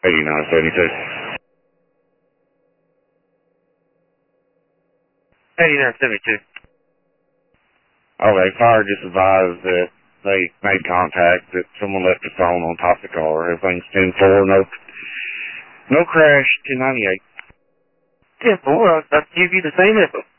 8972. 8972. Okay, fire just advised that they made contact, that someone left the phone on top of the car. Everything's 10-4, no crash, 1098. 10-4, I'll give you the same info.